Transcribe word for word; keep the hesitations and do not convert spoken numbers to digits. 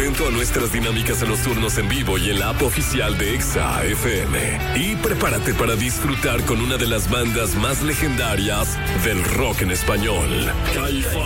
atento a nuestras dinámicas en los turnos en vivo y en la app oficial de Exa F M. Y prepárate para disfrutar con una de las bandas más legendarias del rock en español, Caifanes.